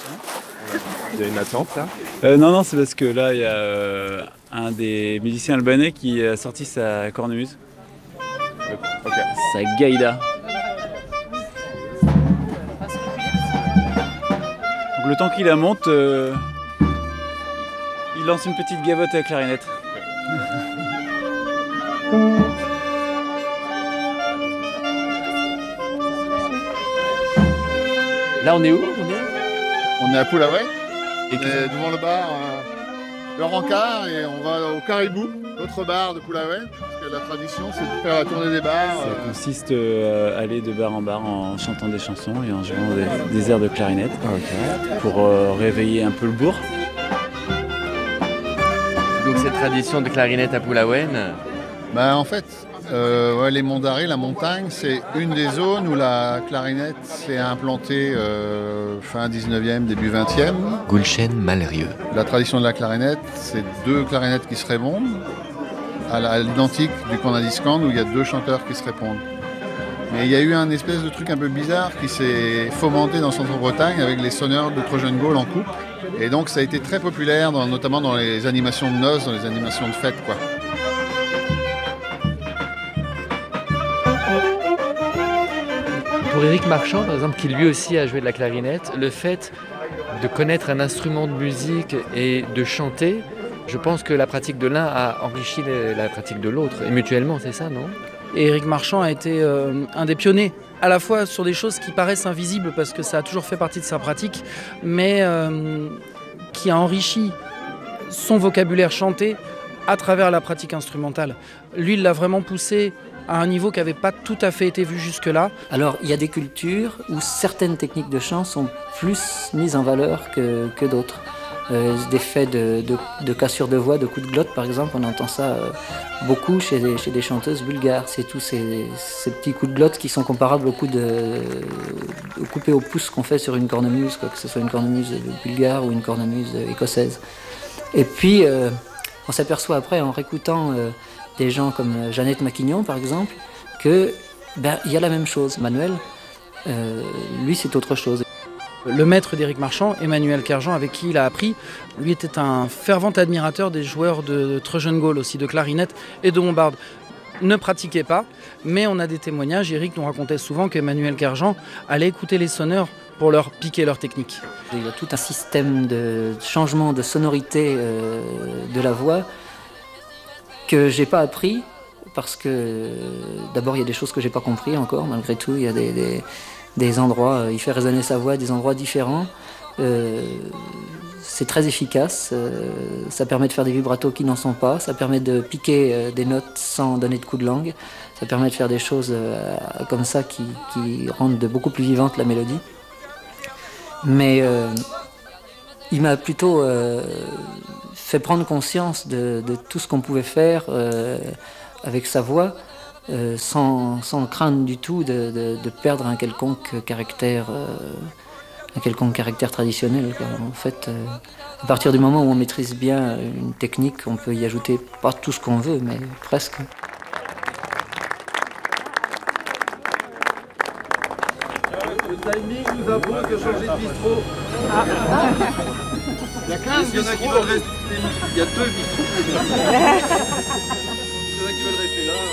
Il y a une attente là? Non, c'est parce que là, il y a un des musiciens albanais qui a sorti sa cornemuse, Ok. sa gaïda. Donc le temps qu'il la monte, il lance une petite gavotte à la clarinette. Là, on est où? On est à Pullaouai, Et on est devant le bar Le Rancard et on va au Caribou, l'autre bar de Pullaouai, parce que la tradition c'est de faire la tournée des bars. Ça consiste à aller de bar en bar en chantant des chansons et en jouant des airs de clarinette pour réveiller un peu le bourg. Donc cette tradition de clarinette à Pullaouai, En fait, les Monts d'Arrée, la montagne, c'est une des zones où la clarinette s'est implantée fin 19e, début 20e. Gulchen Malrieux. La tradition de la clarinette, c'est deux clarinettes qui se répondent, à l'identique du Cornadiscan où il y a deux chanteurs qui se répondent. Mais il y a eu un espèce de truc un peu bizarre qui s'est fomenté dans Centre-Bretagne avec les sonneurs de Trojan Gaulle en coupe. Et donc ça a été très populaire, notamment dans les animations de noces, dans les animations de fêtes, quoi. Pour Éric Marchand, par exemple, qui lui aussi a joué de la clarinette, le fait de connaître un instrument de musique et de chanter, je pense que la pratique de l'un a enrichi la pratique de l'autre, et mutuellement, c'est ça, non? Et Éric Marchand a été un des pionniers, à la fois sur des choses qui paraissent invisibles parce que ça a toujours fait partie de sa pratique, mais qui a enrichi son vocabulaire chanté à travers la pratique instrumentale. Lui, il l'a vraiment poussé à un niveau qui n'avait pas tout à fait été vu jusque-là. Alors, il y a des cultures où certaines techniques de chant sont plus mises en valeur que d'autres. Des faits de cassure de voix, de coups de glotte, par exemple, on entend ça beaucoup chez des chanteuses bulgares. C'est tous ces petits coups de glotte qui sont comparables aux coups de coupé au pouce qu'on fait sur une cornemuse, que ce soit une cornemuse bulgare ou une cornemuse écossaise. Et puis, on s'aperçoit après, en réécoutant des gens comme Jeannette Maquignon, par exemple, que il y a la même chose. Manuel, lui, c'est autre chose. Le maître d'Éric Marchand, Emmanuel Kerjean, avec qui il a appris, lui était un fervent admirateur des joueurs de Trojan Gaulle aussi, de clarinette et de bombarde. Ne pratiquait pas, mais on a des témoignages. Éric nous racontait souvent qu'Emmanuel Kerjean allait écouter les sonneurs pour leur piquer leur technique. Il y a tout un système de changement de sonorité de la voix que j'ai pas appris parce que d'abord il y a des choses que j'ai pas compris encore. Malgré tout, il y a des endroits, il fait résonner sa voix à des endroits différents. C'est très efficace, ça permet de faire des vibratos qui n'en sont pas, ça permet de piquer des notes sans donner de coup de langue, ça permet de faire des choses comme ça qui rendent beaucoup plus vivante la mélodie. Mais il m'a plutôt fait prendre conscience de tout ce qu'on pouvait faire avec sa voix, sans craindre du tout de perdre un quelconque caractère traditionnel, quoi. En fait, à partir du moment où on maîtrise bien une technique, on peut y ajouter pas tout ce qu'on veut, mais presque. Le timing nous impose de changer de bistrot. Il y a 15 Il y en a qui veulent rester. Il y a 2 bistrots. Il y en a qui veulent rester là.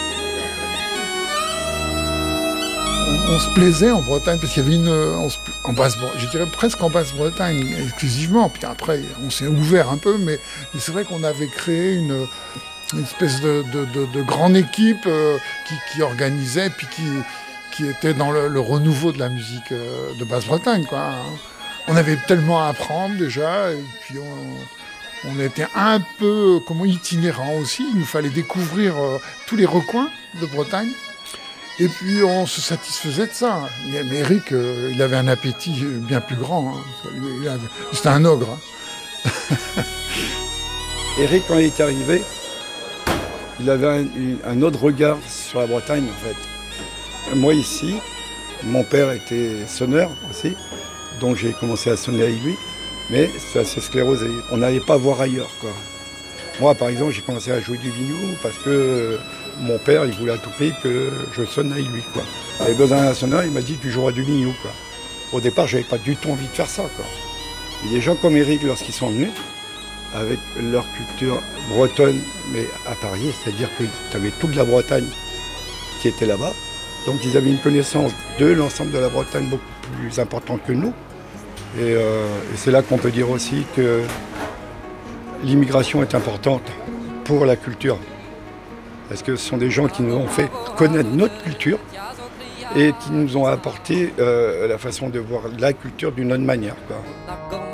On se plaisait en Bretagne parce qu'il y avait je dirais presque en Basse-Bretagne exclusivement. Puis après, on s'est ouvert un peu, mais c'est vrai qu'on avait créé une espèce de grande équipe qui organisait, puis qui était dans le renouveau de la musique de Basse-Bretagne, quoi. On avait tellement à apprendre déjà, et puis on était un peu itinérants aussi. Il nous fallait découvrir tous les recoins de Bretagne. Et puis on se satisfaisait de ça. Mais Eric, il avait un appétit bien plus grand. Hein. C'était un ogre. Hein. Eric, quand il est arrivé, il avait un autre regard sur la Bretagne, en fait. Moi, ici, mon père était sonneur aussi, donc j'ai commencé à sonner avec lui, mais ça s'est sclérosé. On n'allait pas voir ailleurs, quoi. Moi, par exemple, j'ai commencé à jouer du vigno parce que mon père, il voulait à tout prix que je sonne avec lui, quoi. Et dans un national, il m'a dit tu joueras du vigno, quoi. Au départ, j'avais pas du tout envie de faire ça, quoi. Et des gens comme Eric, lorsqu'ils sont venus, avec leur culture bretonne, mais à Paris, c'est-à-dire que tu avais toute la Bretagne qui était là-bas. Donc ils avaient une connaissance de l'ensemble de la Bretagne beaucoup plus importante que nous. Et c'est là qu'on peut dire aussi que l'immigration est importante pour la culture. Parce que ce sont des gens qui nous ont fait connaître notre culture et qui nous ont apporté la façon de voir la culture d'une autre manière, quoi.